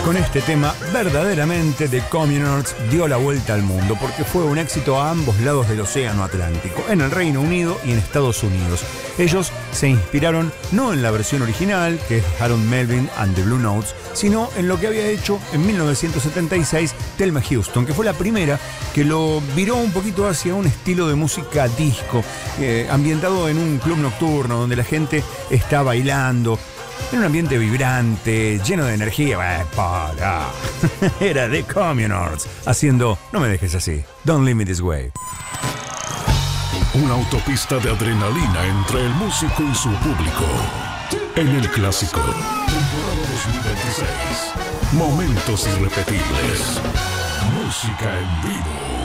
Con este tema, verdaderamente The Communards dio la vuelta al mundo porque fue un éxito a ambos lados del océano Atlántico, en el Reino Unido y en Estados Unidos. Ellos se inspiraron no en la versión original, que es Harold Melvin and the Blue Notes, sino en lo que había hecho en 1976 Thelma Houston, que fue la primera que lo viró un poquito hacia un estilo de música disco, ambientado en un club nocturno donde la gente está bailando. En un ambiente vibrante, lleno de energía. Para. Era The Communards haciendo No me dejes así. Don't leave me this way. Una autopista de adrenalina entre el músico y su público. En el clásico, temporada 2026. Momentos irrepetibles. Música en vivo.